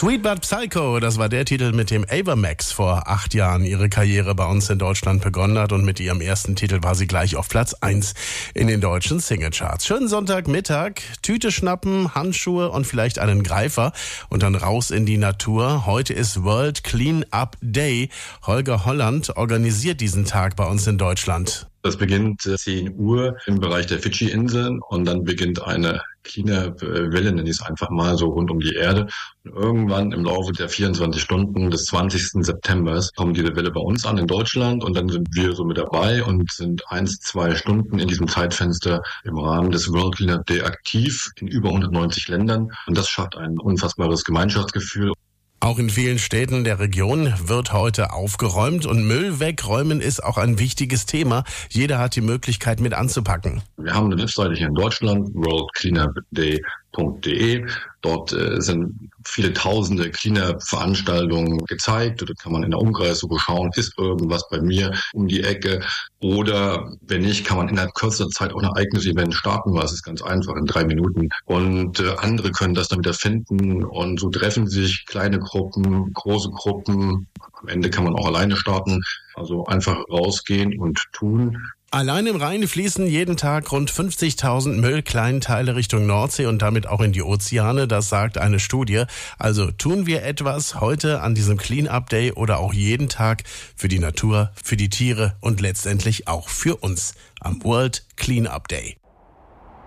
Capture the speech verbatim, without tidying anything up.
Sweet But Psycho, das war der Titel, mit dem Ava Max vor acht Jahren ihre Karriere bei uns in Deutschland begonnen hat, und mit ihrem ersten Titel war sie gleich auf Platz eins in den deutschen Singlecharts. Schönen Sonntagmittag, Tüte schnappen, Handschuhe und vielleicht einen Greifer und dann raus in die Natur. Heute ist World Clean Up Day. Holger Holland organisiert diesen Tag bei uns in Deutschland. Das beginnt zehn Uhr im Bereich der Fidschi-Inseln und dann beginnt eine Cleanup-Welle, nenne ich es einfach mal, so rund um die Erde. Und irgendwann im Laufe der vierundzwanzig Stunden des zwanzigsten September kommt diese Welle bei uns an in Deutschland, und dann sind wir so mit dabei und sind eins, zwei Stunden in diesem Zeitfenster im Rahmen des World Cleanup Day aktiv in über hundertneunzig Ländern, und das schafft ein unfassbares Gemeinschaftsgefühl. Auch in vielen Städten der Region wird heute aufgeräumt, und Müll wegräumen ist auch ein wichtiges Thema. Jeder hat die Möglichkeit, mit anzupacken. Wir haben eine Webseite hier in Deutschland, world cleanup day punkt de. Dort äh, sind viele tausende Cleanup-Veranstaltungen gezeigt. Da kann man in der Umkreissuche schauen, ist irgendwas bei mir um die Ecke. Oder wenn nicht, kann man innerhalb kürzester Zeit auch ein eigenes Event starten, weil es ist ganz einfach, in drei Minuten. Und äh, andere können das dann wieder finden, und so treffen sich kleine Gruppen, große Gruppen. Am Ende kann man auch alleine starten. Also einfach rausgehen und tun. Allein im Rhein fließen jeden Tag rund fünfzigtausend Müllkleinteile Richtung Nordsee und damit auch in die Ozeane. Das sagt eine Studie. Also tun wir etwas heute an diesem Clean-Up Day oder auch jeden Tag für die Natur, für die Tiere und letztendlich auch für uns am World Clean-Up Day.